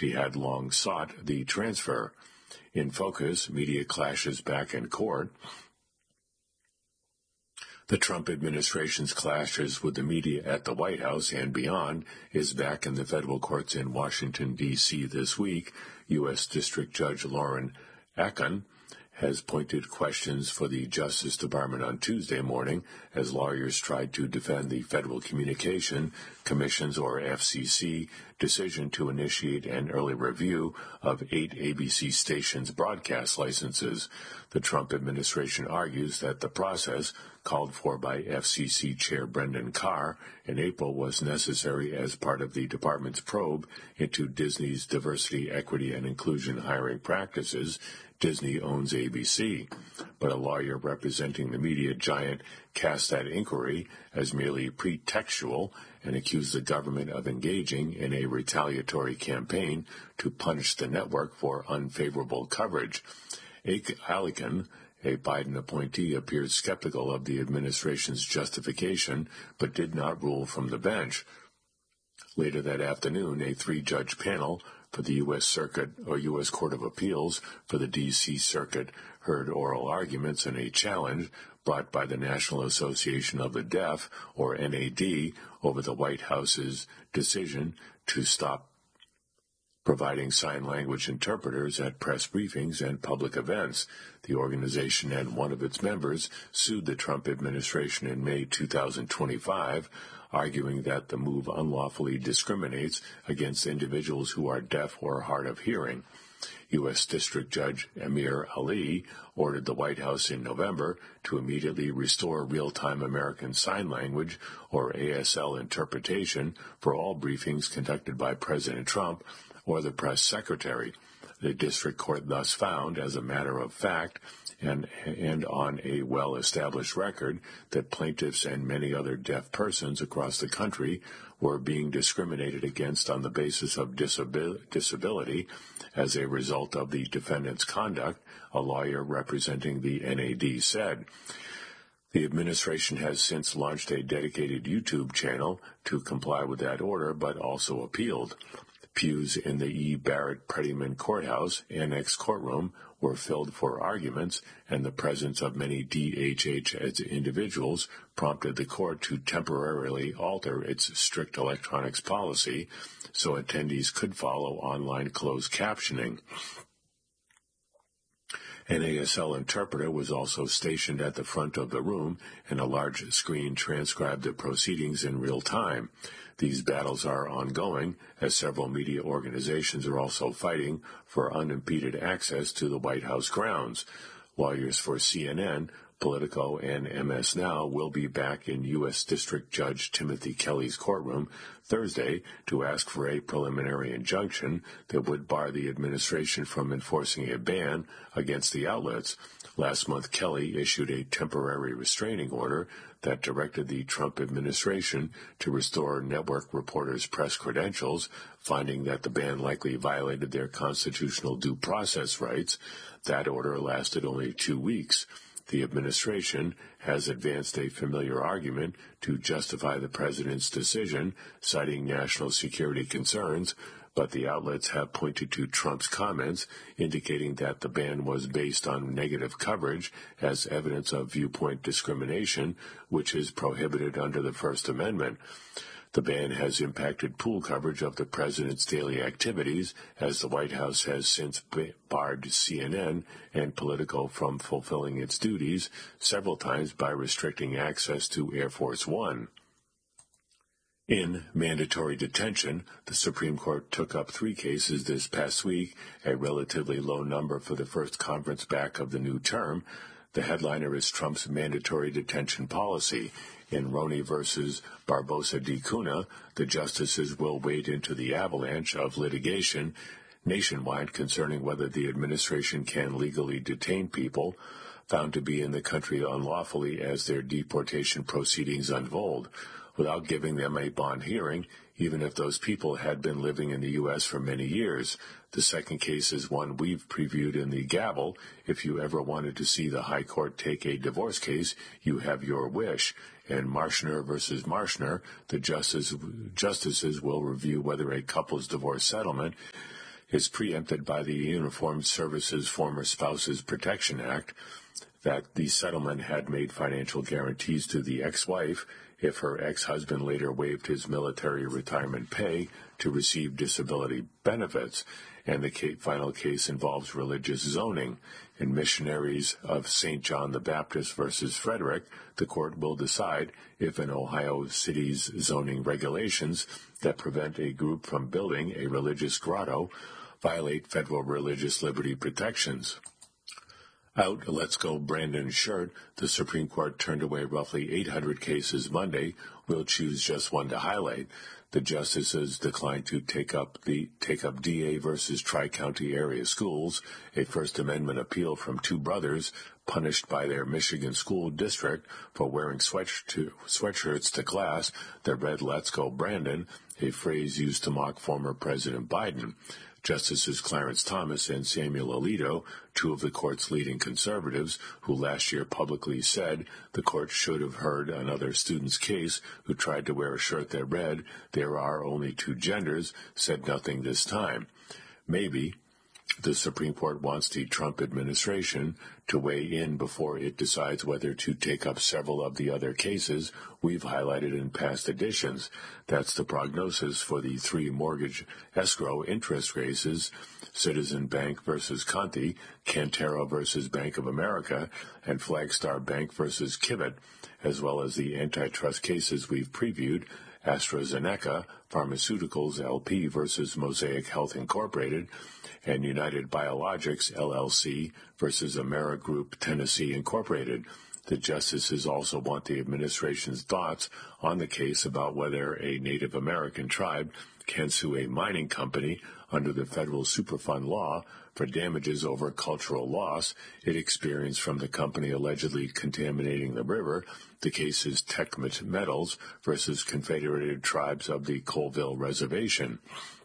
she had long sought the transfer. In focus, media clashes back in court. The Trump administration's clashes with the media at the White House and beyond is back in the federal courts in Washington, D.C. this week. U.S. District Judge Lauren Acton has pointed questions for the Justice Department on Tuesday morning as lawyers tried to defend the Federal Communication Commission's, or FCC, decision to initiate an early review of 8 ABC stations' broadcast licenses. The Trump administration argues that the process, called for by FCC Chair Brendan Carr in April, was necessary as part of the department's probe into Disney's diversity, equity, and inclusion hiring practices. Disney owns ABC, but a lawyer representing the media giant cast that inquiry as merely pretextual and accused the government of engaging in a retaliatory campaign to punish the network for unfavorable coverage. Alican, a Biden appointee, appeared skeptical of the administration's justification, but did not rule from the bench. Later that afternoon, a 3-judge panel for the U.S. Circuit, or U.S. Court of Appeals for the D.C. Circuit, heard oral arguments in a challenge brought by the National Association of the Deaf, or NAD, over the White House's decision to stop providing sign language interpreters at press briefings and public events. The organization and one of its members sued the Trump administration in May 2025, arguing that the move unlawfully discriminates against individuals who are deaf or hard of hearing. U.S. District Judge Amir Ali ordered the White House in November to immediately restore real-time American Sign Language, or ASL, interpretation for all briefings conducted by President Trump or the press secretary. The district court thus found, as a matter of fact, and on a well-established record, that plaintiffs and many other deaf persons across the country were being discriminated against on the basis of disability as a result of the defendant's conduct, a lawyer representing the NAD said. The administration has since launched a dedicated YouTube channel to comply with that order, but also appealed. Pews in the E. Barrett Prettyman Courthouse Annex courtroom were filled for arguments, and the presence of many DHH individuals prompted the court to temporarily alter its strict electronics policy so attendees could follow online closed captioning. An ASL interpreter was also stationed at the front of the room, and a large screen transcribed the proceedings in real time. These battles are ongoing, as several media organizations are also fighting for unimpeded access to the White House grounds. Lawyers for CNN, Politico, and MS Now will be back in U.S. District Judge Timothy Kelly's courtroom Thursday to ask for a preliminary injunction that would bar the administration from enforcing a ban against the outlets. Last month, Kelly issued a temporary restraining order that directed the Trump administration to restore network reporters' press credentials, finding that the ban likely violated their constitutional due process rights. That order lasted only 2 weeks. The administration has advanced a familiar argument to justify the president's decision, citing national security concerns, but the outlets have pointed to Trump's comments, indicating that the ban was based on negative coverage as evidence of viewpoint discrimination, which is prohibited under the First Amendment. The ban has impacted pool coverage of the president's daily activities, as the White House has since barred CNN and Politico from fulfilling its duties, several times by restricting access to Air Force One. In mandatory detention, the Supreme Court took up 3 cases this past week, a relatively low number for the first conference back of the new term. The headliner is Trump's mandatory detention policy. In Roney versus Barbosa de Cuna, the justices will wade into the avalanche of litigation nationwide concerning whether the administration can legally detain people found to be in the country unlawfully as their deportation proceedings unfold, without giving them a bond hearing, even if those people had been living in the U.S. for many years. The second case is one we've previewed in the Gavel. If you ever wanted to see the High Court take a divorce case, you have your wish. In Marshner versus Marshner, the justices will review whether a couple's divorce settlement is preempted by the Uniformed Services Former Spouses Protection Act, that the settlement had made financial guarantees to the ex-wife if her ex-husband later waived his military retirement pay to receive disability benefits, and the final case involves religious zoning. In Missionaries of St. John the Baptist versus Frederick, the court will decide if an Ohio city's zoning regulations that prevent a group from building a religious grotto violate federal religious liberty protections. Out Let's Go Brandon shirt, the Supreme Court turned away roughly 800 cases Monday. We'll choose just one to highlight. The justices declined to take up DA versus Tri-County Area Schools, a First Amendment appeal from two brothers punished by their Michigan school district for wearing sweatshirts to class that read "Let's Go Brandon," a phrase used to mock former President Biden. Justices Clarence Thomas and Samuel Alito, two of the court's leading conservatives, who last year publicly said the court should have heard another student's case who tried to wear a shirt that read, "There are only two genders," said nothing this time. Maybe the Supreme Court wants the Trump administration to weigh in before it decides whether to take up several of the other cases we've highlighted in past editions. That's the prognosis for the three mortgage escrow interest cases: Citizen Bank versus Conti, Cantero versus Bank of America, and Flagstar Bank versus Kivett, as well as the antitrust cases we've previewed: AstraZeneca Pharmaceuticals LP versus Mosaic Health Incorporated, and United Biologics LLC versus Amerigroup Tennessee Incorporated. The justices also want the administration's thoughts on the case about whether a Native American tribe can sue a mining company under the federal Superfund law for damages over cultural loss it experienced from the company allegedly contaminating the river. The case is Tecumseh Metals versus Confederated Tribes of the Colville Reservation.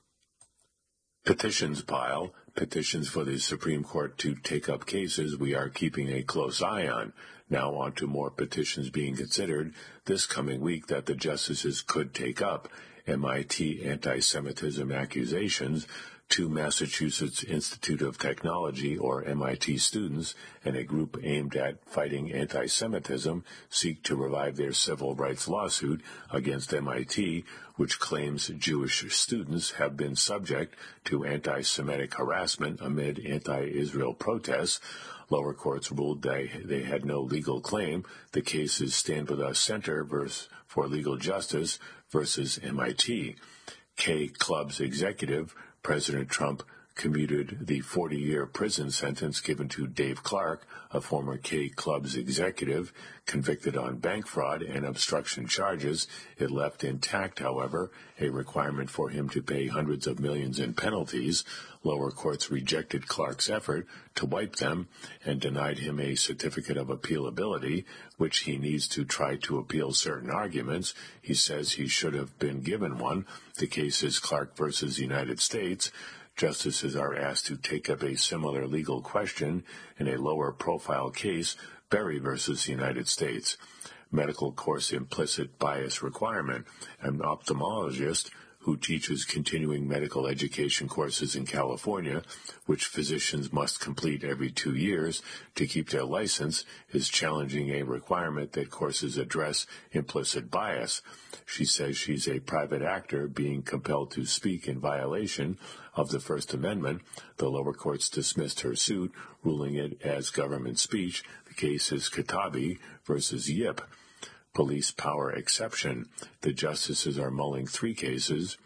Petitions pile. Petitions for the Supreme Court to take up cases we are keeping a close eye on. Now on to more petitions being considered this coming week that the justices could take up. MIT anti-Semitism accusations. Two Massachusetts Institute of Technology, or MIT students, and a group aimed at fighting anti-Semitism seek to revive their civil rights lawsuit against MIT, which claims Jewish students have been subject to anti-Semitic harassment amid anti-Israel protests. Lower courts ruled they had no legal claim. The case is Stand With Us Center for Legal Justice versus MIT. K Club's executive, President Trump, commuted the 40-year prison sentence given to Dave Clark, a former K Club's executive, convicted on bank fraud and obstruction charges. It left intact, however, a requirement for him to pay hundreds of millions in penalties. Lower courts rejected Clark's effort to wipe them and denied him a certificate of appealability, which he needs to try to appeal certain arguments. He says he should have been given one. The case is Clark versus United States. Justices are asked to take up a similar legal question in a lower-profile case, Berry versus United States. Medical course implicit bias requirement. An ophthalmologist who teaches continuing medical education courses in California, which physicians must complete every 2 years to keep their license, is challenging a requirement that courses address implicit bias. She says she's a private actor being compelled to speak in violation of the First Amendment. The lower courts dismissed her suit, ruling it as government speech. The case is Katabi versus Yip. Police power exception. The justices are mulling 3 cases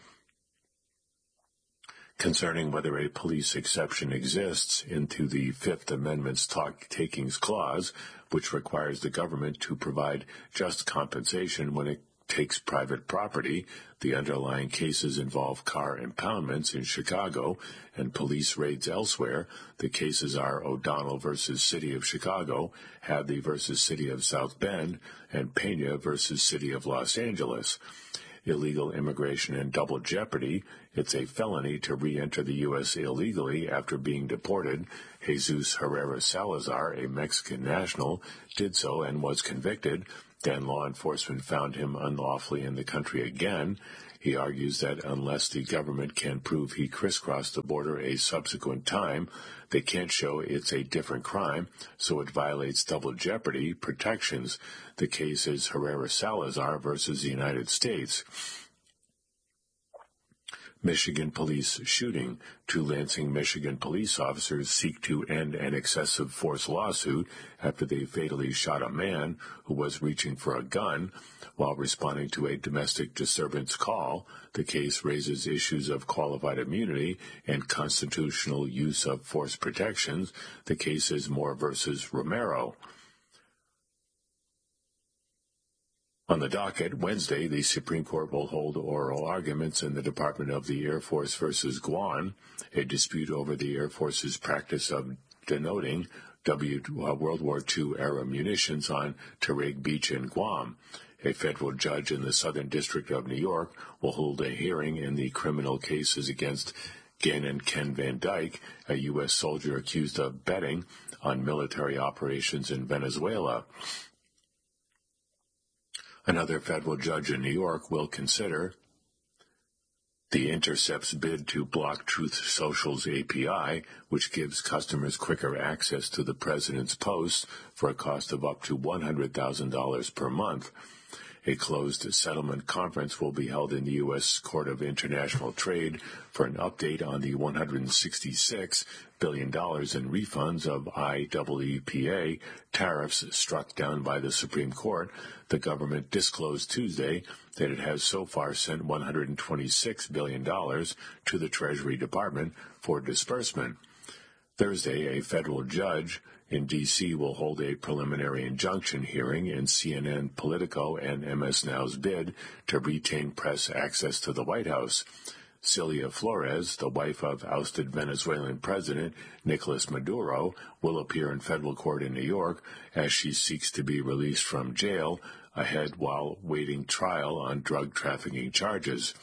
concerning whether a police exception exists into the Fifth Amendment's takings clause, which requires the government to provide just compensation when it takes private property. The underlying cases involve car impoundments in Chicago and police raids elsewhere. The cases are O'Donnell versus City of Chicago, Hadley versus City of South Bend, and Pena versus City of Los Angeles. Illegal immigration and double jeopardy. It's a felony to re-enter the U.S. illegally after being deported. Jesus Herrera Salazar, a Mexican national, did so and was convicted. Then law enforcement found him unlawfully in the country again. He argues that unless the government can prove he crisscrossed the border a subsequent time, they can't show it's a different crime, so it violates double jeopardy protections. The case is Herrera-Salazar versus the United States. Michigan police shooting. 2 Lansing, Michigan police officers seek to end an excessive force lawsuit after they fatally shot a man who was reaching for a gun while responding to a domestic disturbance call. The case raises issues of qualified immunity and constitutional use of force protections. The case is Moore versus Romero. On the docket, Wednesday, the Supreme Court will hold oral arguments in the Department of the Air Force versus Guam, a dispute over the Air Force's practice of denoting World War II-era munitions on Tarig Beach in Guam. A federal judge in the Southern District of New York will hold a hearing in the criminal cases against Gannon Ken Van Dyke, a U.S. soldier accused of betting on military operations in Venezuela. Another federal judge in New York will consider The Intercept's bid to block Truth Social's API, which gives customers quicker access to the president's posts for a cost of up to $100,000 per month. A closed settlement conference will be held in the U.S. Court of International Trade for an update on the $166 billion in refunds of IEEPA tariffs struck down by the Supreme Court. The government disclosed Tuesday that it has so far sent $126 billion to the Treasury Department for disbursement. Thursday, a federal judge in D.C. will hold a preliminary injunction hearing in CNN, Politico, and MS Now's bid to retain press access to the White House. Celia Flores, the wife of ousted Venezuelan President Nicolas Maduro, will appear in federal court in New York as she seeks to be released from jail ahead while waiting trial on drug trafficking charges.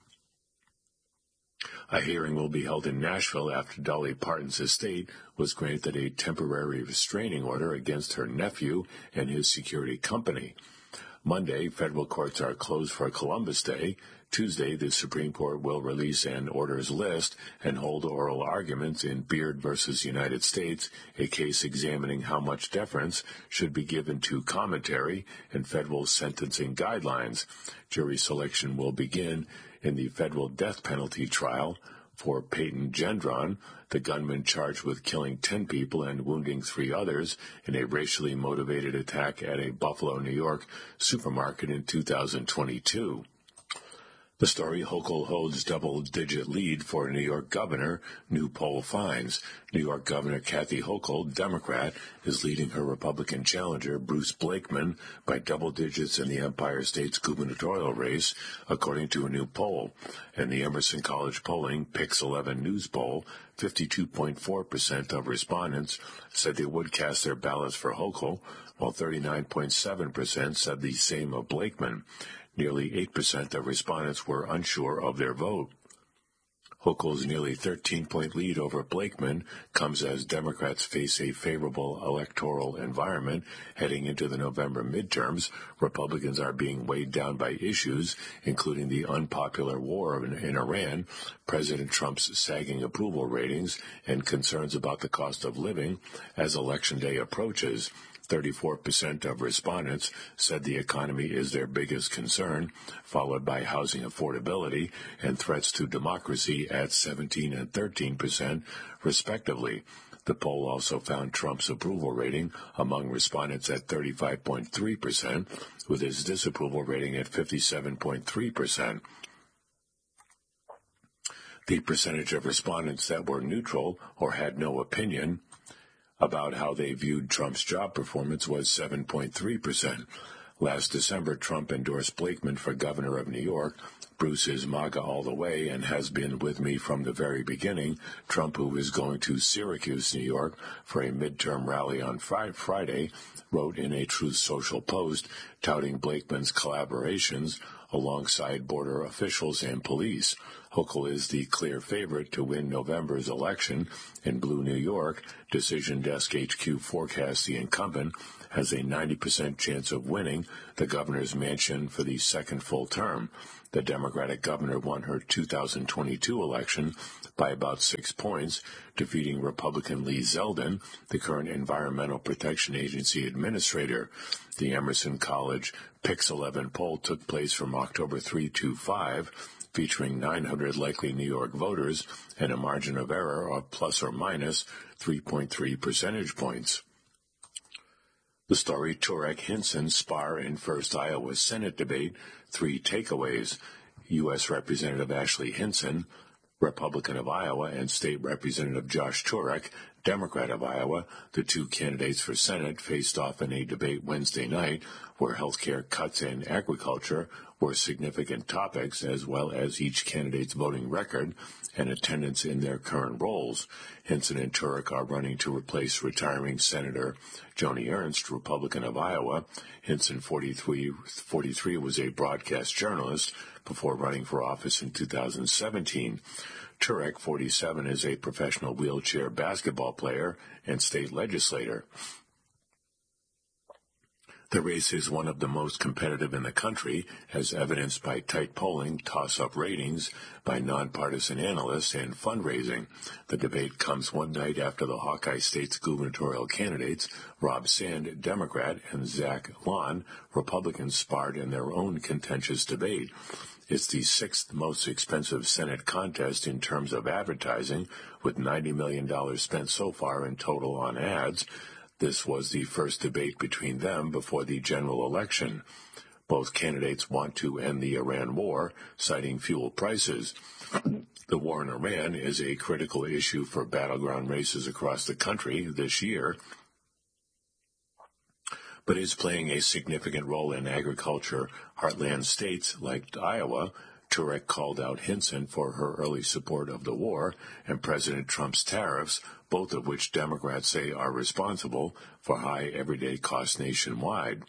A hearing will be held in Nashville after Dolly Parton's estate was granted a temporary restraining order against her nephew and his security company. Monday, federal courts are closed for Columbus Day. Tuesday, the Supreme Court will release an orders list and hold oral arguments in Beard versus United States, a case examining how much deference should be given to commentary and federal sentencing guidelines. Jury selection will begin in the federal death penalty trial for Peyton Gendron, the gunman charged with killing 10 people and wounding 3 others in a racially motivated attack at a Buffalo, New York supermarket in 2022. The story, Hochul holds double-digit lead for New York governor, new poll finds. New York Governor Kathy Hochul, Democrat, is leading her Republican challenger, Bruce Blakeman, by double digits in the Empire State's gubernatorial race, according to a new poll. In the Emerson College polling Pix 11 News poll, 52.4% of respondents said they would cast their ballots for Hochul, while 39.7% said the same of Blakeman. Nearly 8% of respondents were unsure of their vote. Hochul's nearly 13-point lead over Blakeman comes as Democrats face a favorable electoral environment heading into the November midterms. Republicans are being weighed down by issues, including the unpopular war in Iran, President Trump's sagging approval ratings, and concerns about the cost of living as Election Day approaches. 34% of respondents said the economy is their biggest concern, followed by housing affordability and threats to democracy at 17% and 13%, respectively. The poll also found Trump's approval rating among respondents at 35.3%, with his disapproval rating at 57.3%. The percentage of respondents that were neutral or had no opinion about how they viewed Trump's job performance was 7.3%. Last December, Trump endorsed Blakeman for governor of New York. Bruce is MAGA all the way and has been with me from the very beginning. Trump, who is going to Syracuse, New York, for a midterm rally on Friday, wrote in a Truth Social post touting Blakeman's collaborations alongside border officials and police. Hochul is the clear favorite to win November's election. In blue New York, Decision Desk HQ forecasts the incumbent has a 90% chance of winning the governor's mansion for the second full term. The Democratic governor won her 2022 election by about 6 points, defeating Republican Lee Zeldin, the current Environmental Protection Agency administrator. The Emerson College Pix 11 poll took place from October 3 to 5, featuring 900 likely New York voters and a margin of error of plus or minus 3.3 percentage points. The story, Turek Hinson spar in first Iowa Senate debate, 3 takeaways. U.S. Representative Ashley Hinson, Republican of Iowa, and State Representative Josh Turek, Democrat of Iowa, the 2 candidates for Senate, faced off in a debate Wednesday night where health care cuts and agriculture were significant topics, as well as each candidate's voting record and attendance in their current roles. Hinson and Turek are running to replace retiring Senator Joni Ernst, Republican of Iowa. Hinson, 43, was a broadcast journalist before running for office in 2017. Turek, 47, is a professional wheelchair basketball player and state legislator. The race is one of the most competitive in the country, as evidenced by tight polling, toss-up ratings by nonpartisan analysts, and fundraising. The debate comes one night after the Hawkeye State's gubernatorial candidates, Rob Sand, Democrat, and Zach Lon, Republican, sparred in their own contentious debate. It's the 6th most expensive Senate contest in terms of advertising, with $90 million spent so far in total on ads. This was the first debate between them before the general election. Both candidates want to end the Iran war, citing fuel prices. The war in Iran is a critical issue for battleground races across the country this year, but is playing a significant role in agriculture heartland states like Iowa. Turek called out Hinson for her early support of the war and President Trump's tariffs, both of which Democrats say are responsible for high everyday costs nationwide.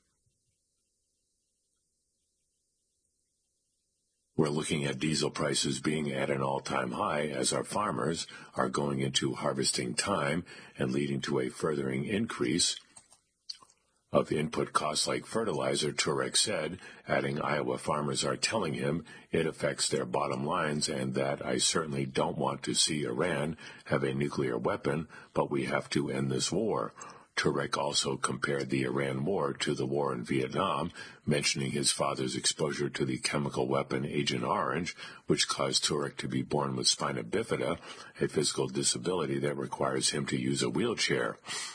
We're looking at diesel prices being at an all-time high as our farmers are going into harvesting time and leading to a furthering increase of input costs like fertilizer, Turek said, adding Iowa farmers are telling him it affects their bottom lines and that I certainly don't want to see Iran have a nuclear weapon, but we have to end this war. Turek also compared the Iran war to the war in Vietnam, mentioning his father's exposure to the chemical weapon Agent Orange, which caused Turek to be born with spina bifida, a physical disability that requires him to use a wheelchair.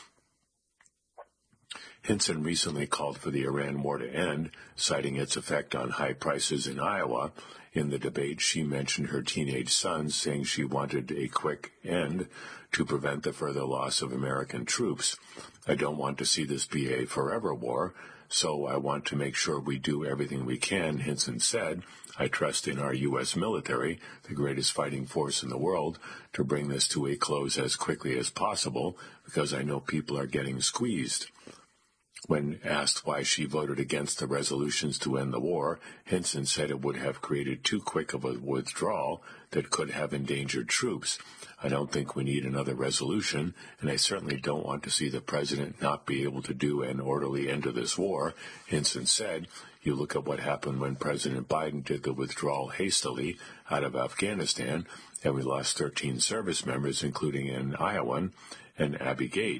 Hinson recently called for the Iran war to end, citing its effect on high prices in Iowa. In the debate, she mentioned her teenage son, saying she wanted a quick end to prevent the further loss of American troops. I don't want to see this be a forever war, so I want to make sure we do everything we can, Hinson said. I trust in our U.S. military, the greatest fighting force in the world, to bring this to a close as quickly as possible, because I know people are getting squeezed. When asked why she voted against the resolutions to end the war, Hinson said it would have created too quick of a withdrawal that could have endangered troops. I don't think we need another resolution, and I certainly don't want to see the president not be able to do an orderly end to this war, Hinson said. You look at what happened when President Biden did the withdrawal hastily out of Afghanistan, and we lost 13 service members, including an Iowan and Abby Gate.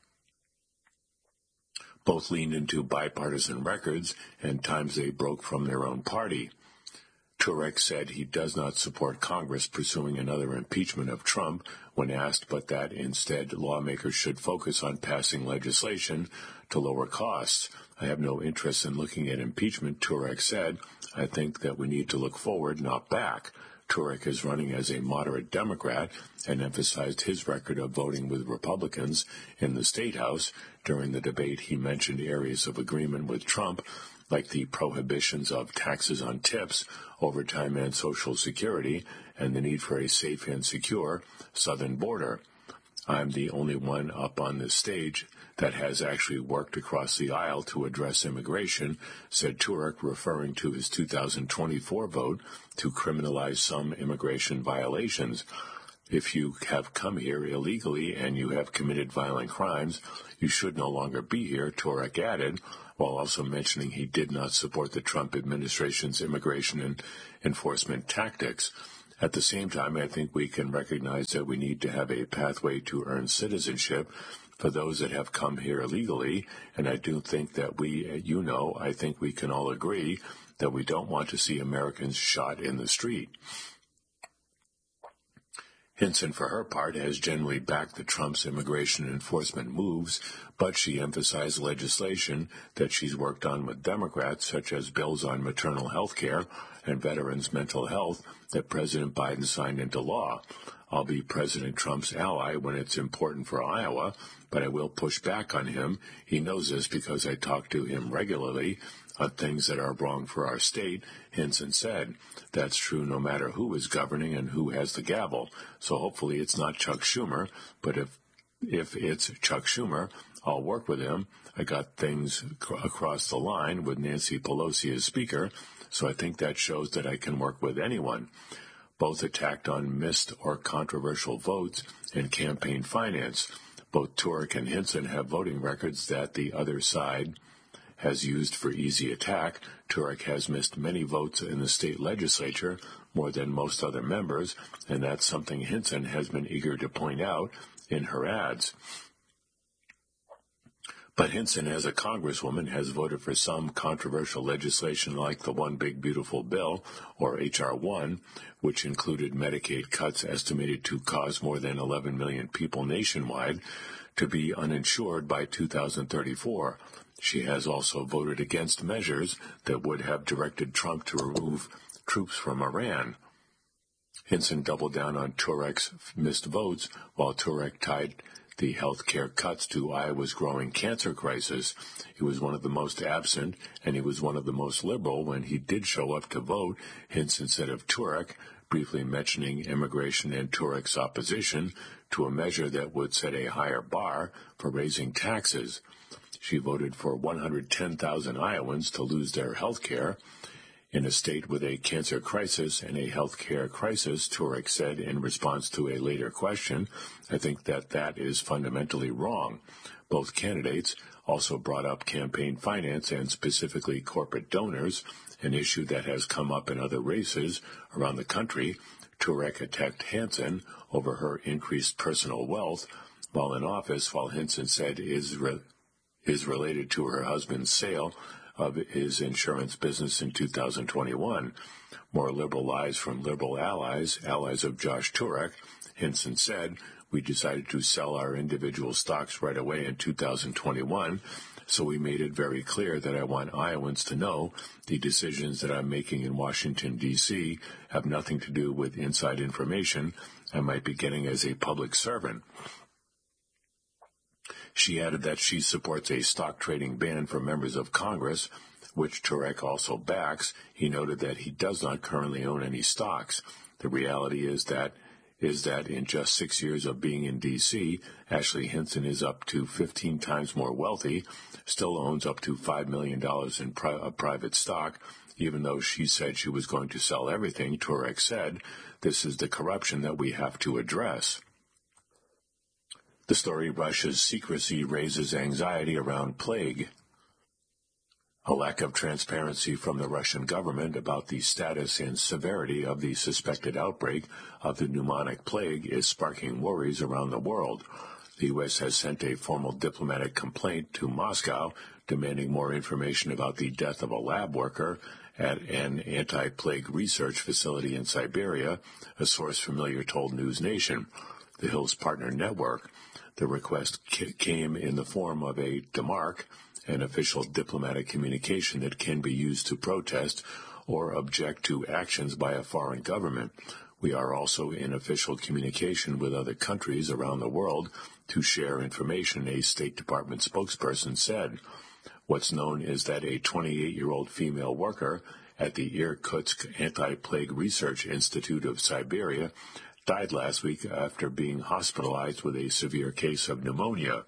Both leaned into bipartisan records and times they broke from their own party. Turek said he does not support Congress pursuing another impeachment of Trump when asked, but that instead lawmakers should focus on passing legislation to lower costs. I have no interest in looking at impeachment, Turek said. I think that we need to look forward, not back. Turek is running as a moderate Democrat and emphasized his record of voting with Republicans in the State House. During the debate, he mentioned areas of agreement with Trump, like the prohibitions of taxes on tips, overtime, and Social Security, and the need for a safe and secure southern border. I'm the only one up on this stage that has actually worked across the aisle to address immigration, said Turek, referring to his 2024 vote to criminalize some immigration violations. If you have come here illegally and you have committed violent crimes, you should no longer be here, Turek added, while also mentioning he did not support the Trump administration's immigration and enforcement tactics. At the same time, I think we can recognize that we need to have a pathway to earn citizenship for those that have come here illegally, and I do think that I think we can all agree that we don't want to see Americans shot in the street. Hinson, for her part, has generally backed the Trump's immigration enforcement moves, but she emphasized legislation that she's worked on with Democrats, such as bills on maternal health care and veterans' mental health that President Biden signed into law. I'll be President Trump's ally when it's important for Iowa, but I will push back on him. He knows this because I talk to him regularly on things that are wrong for our state, Hinson said. That's true no matter who is governing and who has the gavel. So hopefully it's not Chuck Schumer, but if it's Chuck Schumer, I'll work with him. I got things across the line with Nancy Pelosi as Speaker, so I think that shows that I can work with anyone. Both attacked on missed or controversial votes and campaign finance. Both Turek and Hinson have voting records that the other side has used for easy attack. Turek has missed many votes in the state legislature, more than most other members, and that's something Hinson has been eager to point out in her ads. But Hinson, as a congresswoman, has voted for some controversial legislation like the One Big Beautiful Bill, or H.R. 1, which included Medicaid cuts estimated to cause more than 11 million people nationwide to be uninsured by 2034. She has also voted against measures that would have directed Trump to remove troops from Iran. Hinson doubled down on Turek's missed votes, while Turek tied the health care cuts to Iowa's growing cancer crisis. He was one of the most absent, and he was one of the most liberal when he did show up to vote, Hinson said of Turek, briefly mentioning immigration and Turek's opposition to a measure that would set a higher bar for raising taxes. She voted for 110,000 Iowans to lose their health care. In a state with a cancer crisis and a health care crisis, Turek said in response to a later question, I think that is fundamentally wrong. Both candidates also brought up campaign finance and specifically corporate donors, an issue that has come up in other races around the country. Turek attacked Hinson over her increased personal wealth while in office, while Hinson said is related to her husband's sale of his insurance business in 2021. More liberal lies from liberal allies of Josh Turek. Hinson said, we decided to sell our individual stocks right away in 2021, so we made it very clear that I want Iowans to know the decisions that I'm making in Washington, D.C. have nothing to do with inside information I might be getting as a public servant. She added that she supports a stock trading ban for members of Congress, which Turek also backs. He noted that he does not currently own any stocks. The reality is that in just 6 years of being in D.C., Ashley Hinson is up to 15 times more wealthy, still owns up to $5 million in private stock, even though she said she was going to sell everything. Turek said, this is the corruption that we have to address. The story Russia's secrecy raises anxiety around plague. A lack of transparency from the Russian government about the status and severity of the suspected outbreak of the pneumonic plague is sparking worries around the world. The U.S. has sent a formal diplomatic complaint to Moscow demanding more information about the death of a lab worker at an anti-plague research facility in Siberia, a source familiar told News Nation. The Hill's Partner Network. The request came in the form of a demarque, an official diplomatic communication that can be used to protest or object to actions by a foreign government. We are also in official communication with other countries around the world to share information, a State Department spokesperson said. What's known is that a 28-year-old female worker at the Irkutsk Anti-Plague Research Institute of Siberia died last week after being hospitalized with a severe case of pneumonia.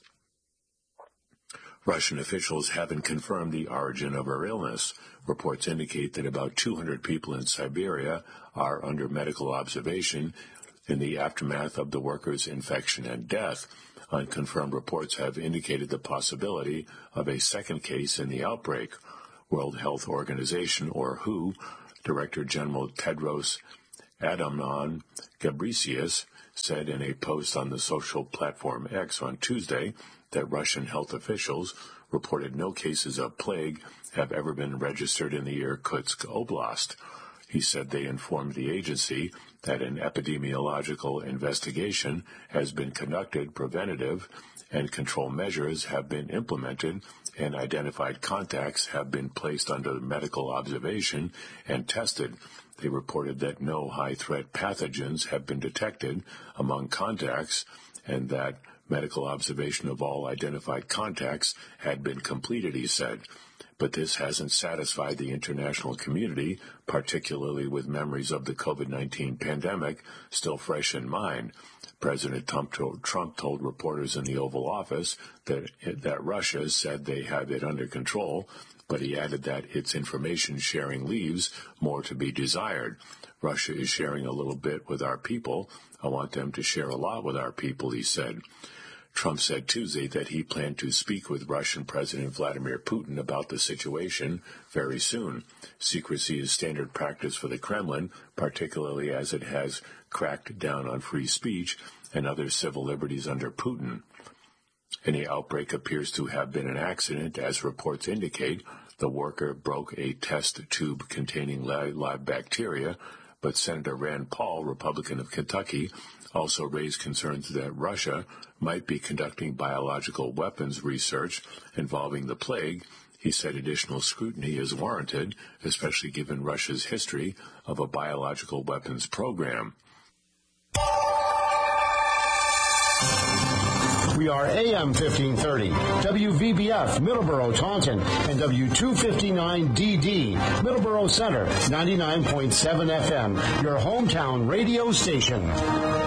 Russian officials haven't confirmed the origin of her illness. Reports indicate that about 200 people in Siberia are under medical observation in the aftermath of the worker's infection and death. Unconfirmed reports have indicated the possibility of a second case in the outbreak. World Health Organization, or WHO, Director General Tedros Adhanom Ghebreyesus said in a post on the social platform X on Tuesday that Russian health officials reported no cases of plague have ever been registered in the Irkutsk Oblast. He said they informed the agency that an epidemiological investigation has been conducted, preventative and control measures have been implemented, and identified contacts have been placed under medical observation and tested. They reported that no high-threat pathogens have been detected among contacts and that medical observation of all identified contacts had been completed, he said. But this hasn't satisfied the international community, particularly with memories of the COVID-19 pandemic still fresh in mind. President Trump told reporters in the Oval Office that Russia said they have it under control, but he added that its information sharing leaves more to be desired. Russia is sharing a little bit with our people. I want them to share a lot with our people, he said. Trump said Tuesday that he planned to speak with Russian President Vladimir Putin about the situation very soon. Secrecy is standard practice for the Kremlin, particularly as it has cracked down on free speech and other civil liberties under Putin. Any outbreak appears to have been an accident, as reports indicate. The worker broke a test tube containing live bacteria, but Senator Rand Paul, Republican of Kentucky, also raised concerns that Russia might be conducting biological weapons research involving the plague. He said additional scrutiny is warranted, especially given Russia's history of a biological weapons program. We are AM 1530, WVBF, Middleborough, Taunton, and W259DD, Middleborough Center, 99.7 FM, your hometown radio station.